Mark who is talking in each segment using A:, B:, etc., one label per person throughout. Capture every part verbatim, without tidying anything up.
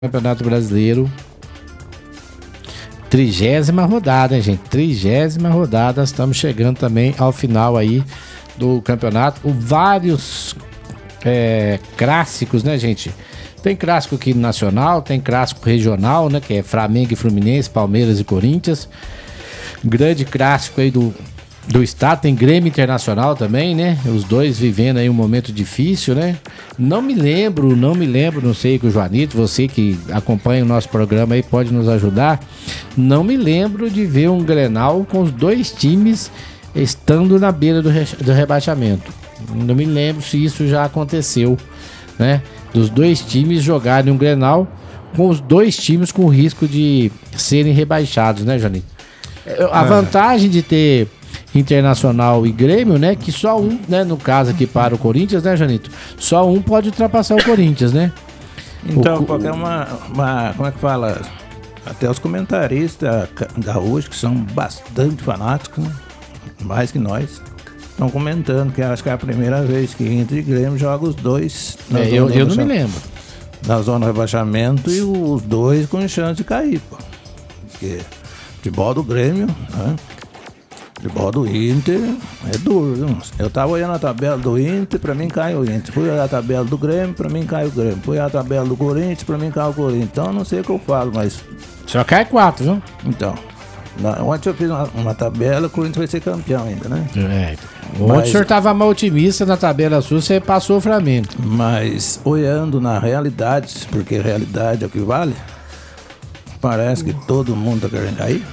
A: Campeonato Brasileiro. Trigésima rodada, hein, gente? Trigésima rodada. Estamos chegando também ao final aí do campeonato. O vários é, clássicos, né, gente? Tem clássico aqui nacional, tem clássico regional, né? Que é Flamengo e Fluminense, Palmeiras e Corinthians. Grande clássico aí do, do estado. Tem Grêmio Internacional também, né? Os dois vivendo aí um momento difícil, né? Não me lembro, não me lembro, não sei que o Joanito, você que acompanha o nosso programa aí pode nos ajudar. Não me lembro de ver um Grenal com os dois times estando na beira do, re, do rebaixamento. Não me lembro se isso já aconteceu, né? Dos dois times jogarem um Grenal com os dois times com risco de serem rebaixados, né, Joanito? A vantagem de ter Internacional e Grêmio, né? Que só um, né? No caso aqui para o Corinthians, né, Janito? Só um pode ultrapassar o Corinthians, né?
B: Então, o, é uma, uma. Como é que fala? Até os comentaristas gaúchos, que são bastante fanáticos, né? Mais que nós, estão comentando que acho que é a primeira vez que Inter e Grêmio jogam os dois.
A: É, eu eu não me lembro.
B: Na zona de rebaixamento e os dois com chance de cair, pô. Porque futebol do Grêmio, né? Futebol do Inter é duro, viu? Eu tava olhando a tabela do Inter, pra mim cai o Inter. Fui olhar a tabela do Grêmio, pra mim cai o Grêmio. Fui olhar a tabela do Corinthians, pra mim cai o Corinthians. Então eu não sei o que eu falo, mas...
A: Só cai quatro, viu?
B: Então, na, ontem eu fiz uma, uma tabela, o Corinthians vai ser campeão ainda, né?
A: É. Ontem mas, o senhor tava mal otimista na tabela sua, você passou o Flamengo.
B: Mas olhando na realidade, porque realidade é o que vale, parece que todo mundo tá querendo cair.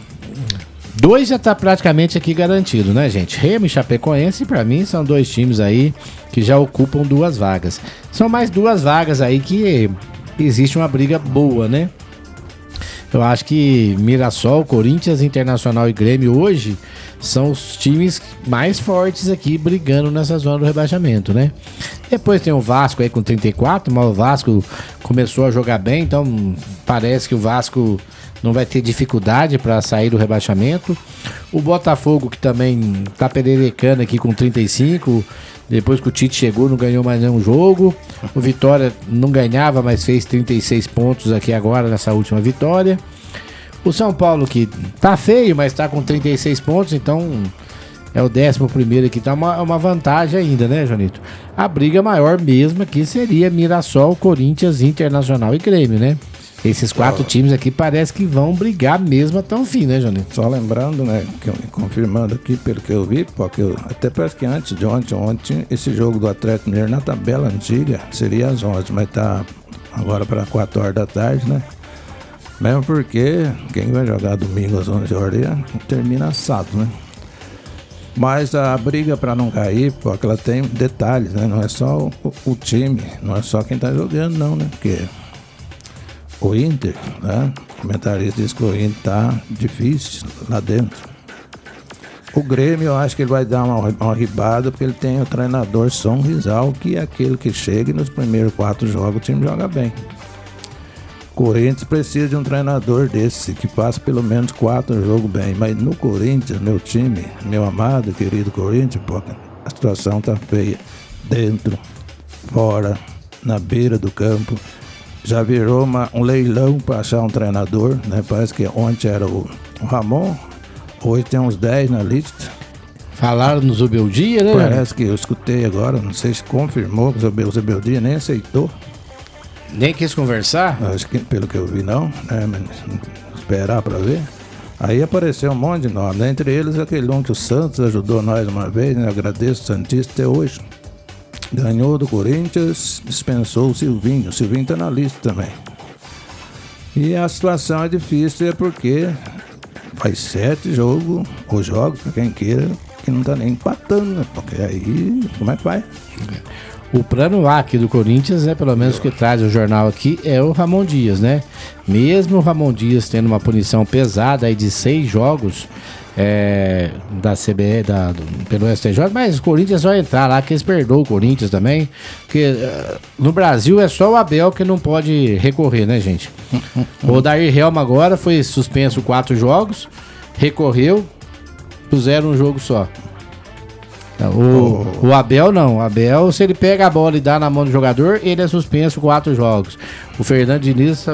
A: Dois já tá praticamente aqui garantido, né, gente? Remo e Chapecoense, pra mim, são dois times aí que já ocupam duas vagas. São mais duas vagas aí que existe uma briga boa, né? Eu acho que Mirassol, Corinthians, Internacional e Grêmio hoje são os times mais fortes aqui brigando nessa zona do rebaixamento, né? Depois tem o Vasco aí com trinta e quatro, mas o Vasco começou a jogar bem, então parece que o Vasco não vai ter dificuldade para sair do rebaixamento. O Botafogo, que também tá pererecando aqui com trinta e cinco, depois que o Tite chegou não ganhou mais nenhum jogo. O Vitória não ganhava, mas fez trinta e seis pontos aqui agora nessa última vitória. O São Paulo, que tá feio, mas tá com trinta e seis pontos, então é o décimo primeiro aqui, tá uma, uma vantagem ainda, né, Joanito? A briga maior mesmo aqui seria Mirassol, Corinthians, Internacional e Grêmio, né? Esses quatro Só... times aqui parece que vão brigar mesmo até o fim, né, Joanito?
B: Só lembrando, né, que eu, confirmando aqui pelo que eu vi, porque eu, até parece que antes de ontem, ontem, esse jogo do Atlético Mineiro na tabela antiga seria às onze, mas tá agora para quatro horas da tarde, né? Mesmo porque quem vai jogar domingo às onze horas termina assado, né? Mas a briga para não cair, porque ela tem detalhes, né? Não é só o, o time, não é só quem tá jogando, não, né? Porque o Inter, né? O comentarista diz que o Inter tá difícil lá dentro. O Grêmio, eu acho que ele vai dar uma, uma ribada, porque ele tem o treinador São Rizal, que é aquele que chega e nos primeiros quatro jogos o time joga bem. Corinthians precisa de um treinador desse, que faça pelo menos quatro jogos bem. Mas no Corinthians, meu time, meu amado, querido Corinthians, pô, a situação tá feia. Dentro, fora, na beira do campo. Já virou uma, um leilão para achar um treinador, né? Parece que ontem era o, o Ramon, hoje tem uns dez na lista.
A: Falaram no Zubeldia, né?
B: Parece que eu escutei agora, não sei se confirmou que o Zubeldia nem aceitou.
A: Nem quis conversar?
B: Acho que pelo que eu vi não, né? Mas esperar para ver. Aí apareceu um monte de nomes, né? Entre eles aquele um que o Santos ajudou nós uma vez, né? Agradeço o Santista até hoje. Ganhou do Corinthians, dispensou o Silvinho. O Silvinho tá na lista também. E a situação é difícil, é porque faz sete jogos, ou jogos, pra quem queira, que não tá nem empatando, né? Porque aí, como é que vai?
A: O plano A aqui do Corinthians, né, pelo menos que traz o jornal aqui, é o Ramon Dias, né? Mesmo o Ramon Dias tendo uma punição pesada aí de seis jogos é, da C B E, da, do, pelo S T J, mas o Corinthians vai entrar lá, que eles perdoam o Corinthians também, porque uh, no Brasil é só o Abel que não pode recorrer, né, gente? O Odair Helma agora foi suspenso quatro jogos, recorreu, puseram um jogo só. O, o Abel não. O Abel, se ele pega a bola e dá na mão do jogador, ele é suspenso quatro jogos. O Fernando Diniz